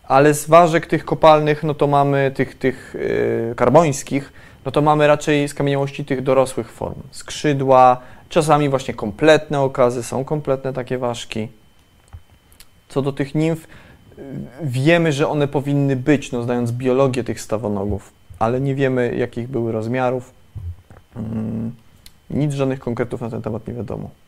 Ale z ważek tych kopalnych, no to mamy tych karbońskich, no to mamy raczej skamieniałości tych dorosłych form. Skrzydła, czasami właśnie kompletne okazy, są kompletne takie ważki. Co do tych nimf, wiemy, że one powinny być, no znając biologię tych stawonogów, ale nie wiemy, jakich były rozmiarów. Nic, żadnych konkretów na ten temat nie wiadomo.